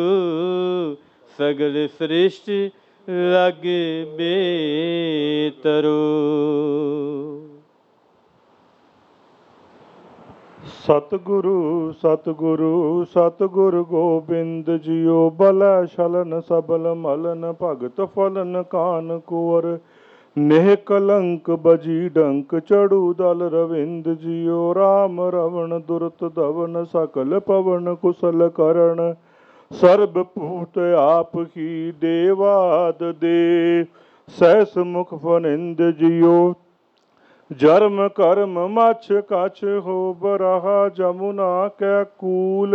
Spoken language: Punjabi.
ਸਗਲ ਸ੍ਰਿਸ਼ਟਿ ਲਾਗੇ ਬੇਤਰੋ। ਸਤਿਗੁਰੂ ਸਤਿਗੁਰੂ ਸਤਿਗੁਰ ਗੋਬਿੰਦ ਜੀਓ। ਬਲੈ ਛਲਨ ਸਬਲ ਮਲਨ ਭਗਤ ਫਲਨ ਕਾਨ ਕੁਵਰ। ਨੇਹ ਕਲੰਕ ਬਜੀ ਡੰਕ ਚੜੂ ਦਲ ਰਵਿੰਦ ਜੀਓ। ਰਾਮ ਰਵਣ ਦੁਰਤ ਧਵਨ ਸਕਲ ਪਵਨ ਕੁਸਲ ਕਰਨ। ਸਰਬ ਭੂਤ ਆਪ ਹੀ ਦੇਵਾਦ ਦੇ। ਸਹਿਸ ਮੁਖ ਫਨਿੰਦ ਜੀਓ। ਜਰਮ ਕਰਮ ਮਛ ਕਛ ਹੋ ਬਰਾਹਾ ਜਮੁਨਾ ਕੈ ਕੂਲ।